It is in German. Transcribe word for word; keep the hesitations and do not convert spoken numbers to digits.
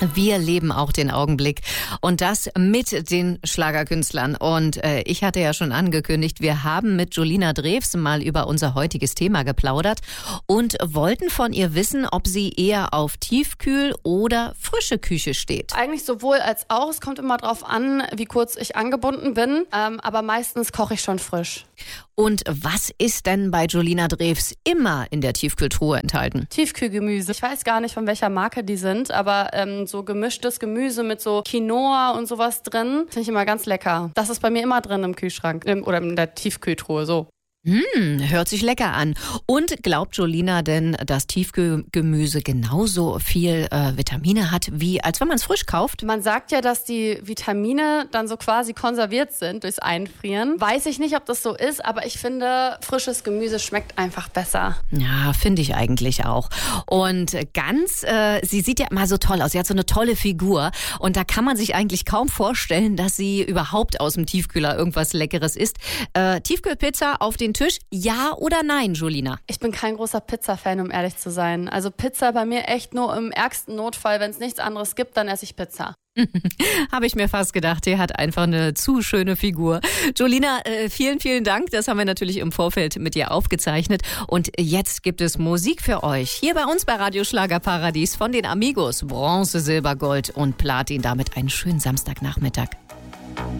Wir leben auch den Augenblick und das mit den Schlagerkünstlern. Und äh, ich hatte ja schon angekündigt, wir haben mit Julina Drews mal über unser heutiges Thema geplaudert und wollten von ihr wissen, ob sie eher auf Tiefkühl oder frische Küche steht. Eigentlich sowohl als auch. Es kommt immer drauf an, wie kurz ich angebunden bin. Ähm, aber meistens koche ich schon frisch. Und was ist denn bei Julina Drews immer in der Tiefkühltruhe enthalten? Tiefkühlgemüse. Ich weiß gar nicht, von welcher Marke die sind, aber ähm, so gemischtes Gemüse mit so Quinoa und sowas drin, finde ich immer ganz lecker. Das ist bei mir immer drin im Kühlschrank im, oder in der Tiefkühltruhe, so. Hm, hört sich lecker an. Und glaubt Julina denn, dass Tiefkühlgemüse genauso viel äh, Vitamine hat, wie als wenn man es frisch kauft? Man sagt ja, dass die Vitamine dann so quasi konserviert sind durchs Einfrieren. Weiß ich nicht, ob das so ist, aber ich finde, frisches Gemüse schmeckt einfach besser. Ja, finde ich eigentlich auch. Und ganz, äh, sie sieht ja immer so toll aus. Sie hat so eine tolle Figur. Und da kann man sich eigentlich kaum vorstellen, dass sie überhaupt aus dem Tiefkühler irgendwas Leckeres isst. Äh, Tiefkühlpizza auf den Tisch, ja oder nein, Julina? Ich bin kein großer Pizza-Fan, um ehrlich zu sein. Also Pizza bei mir echt nur im ärgsten Notfall. Wenn es nichts anderes gibt, dann esse ich Pizza. Habe ich mir fast gedacht, der hat einfach eine zu schöne Figur. Julina, äh, vielen, vielen Dank. Das haben wir natürlich im Vorfeld mit dir aufgezeichnet. Und jetzt gibt es Musik für euch. Hier bei uns bei Radio Schlagerparadies von den Amigos. Bronze, Silber, Gold und Platin. Damit einen schönen Samstagnachmittag.